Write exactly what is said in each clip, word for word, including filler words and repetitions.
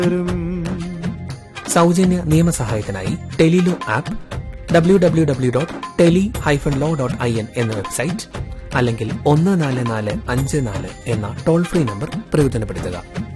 സൗജന്യ നിയമസഹായത്തിനായി Tele-Law app, W W W dot tele hyphen law dot I N എന്ന website, അല്ലെങ്കിൽ ഒന്ന് നാല് നാല് അഞ്ച് നാല് എന്ന ടോൾ ഫ്രീ നമ്പർ പ്രയോജനപ്പെടുത്തുക.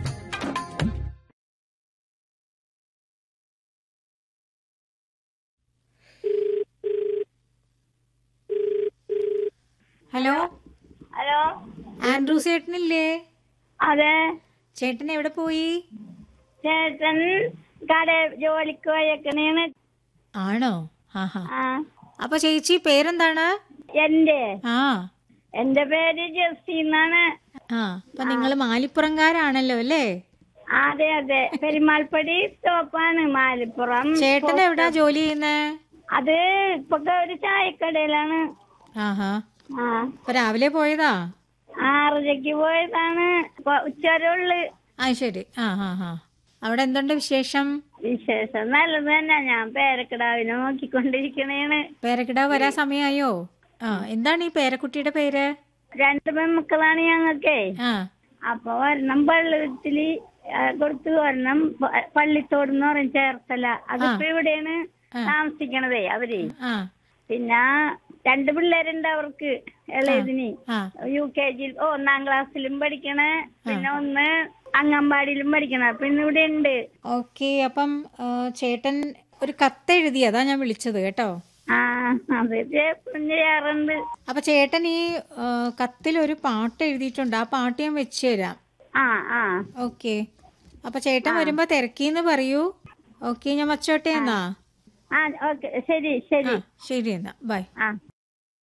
Hello hello, Andrew ചേട്ടനില്ലേ? അതെ. ചേട്ടൻ എവിടെ പോയി? ചേട്ടൻ കട ജോലിക്ക് പോയേക്കണേണ്. ആണോ? ആഹാ. ആ, അപ്പൊ ചേച്ചി പേരെന്താണ്? എന്റെ ആ എന്റെ പേര് ജെസ്സി എന്നാണ്. ആ അപ്പൊ നിങ്ങള് മാലിപ്പുറംകാരാണല്ലോ അല്ലേ? അതെ അതെ, പെരുമാൾപ്പടി സ്റ്റോപ്പാണ് മാലിപ്പുറം. ചേട്ടൻ എവിടാ ജോലി ചെയ്യുന്നേ? അത് ഇപ്പൊ ഒരു ചായക്കടയിലാണ്. ആഹാ. ആ, അപ്പൊ രാവിലെ പോയതാ? ആറരയ്ക്ക് പോയതാണ്. ഉച്ചവരുള്ളു. ആ ശരി. ആ ഹാ ഹാ. അവിടെ എന്തുണ്ട് വിശേഷം? വിശേഷം നല്ലത് തന്നെ. ഞാൻ പേരക്കിടാവിനെ നോക്കിക്കൊണ്ടിരിക്കണേണ്. പേരക്കിടാവ് വരാൻ സമയമായോ? ആ എന്താണ് ഈ പേരക്കുട്ടിയുടെ പേര്? രണ്ട് പെൺമക്കളാണ് ഞങ്ങൾക്കേ. ആ അപ്പൊ ഒരെണ്ണം പള്ളിത്തില് കൊടുത്തു, ഒരെണ്ണം പള്ളിത്തോട് എന്ന് പറയും, ചേർത്തല. അതിപ്പോ ഇവിടെയാണ് താമസിക്കണതേ അവര്. ആ പിന്നെ രണ്ട് പിള്ളേരുണ്ട് അവർക്ക്. ഇളയതിന് ആ യു കെ ജിയിൽ ഒന്നാം ക്ലാസ്സിലും പഠിക്കണ, പിന്നെ ഒന്ന് അംഗൻവാടിയിലും പഠിക്കണ. അപ്പൊ ഇന്നിവിടെ ഉണ്ട്. ഓക്കെ. അപ്പം ആ, ചേട്ടൻ ഒരു കത്ത് എഴുതി, അതാ ഞാൻ വിളിച്ചത് കേട്ടോ. ആ, അത് ചെയ്യാറുണ്ട്. അപ്പൊ ചേട്ടൻ ഈ ആ, കത്തിൽ ഒരു പാട്ട് എഴുതിയിട്ടുണ്ട്. ആ പാട്ട് ഞാൻ വെച്ചു തരാം. ആ ആ ഓക്കെ. അപ്പൊ ചേട്ടൻ വരുമ്പോ തിരക്കീന്ന് പറയൂ. ഓക്കെ, ഞാൻ വച്ചോട്ടെ എന്നാ. ആ ഓക്കെ, ശരി ശരി. ശരി എന്നാ, ബൈ. ആ.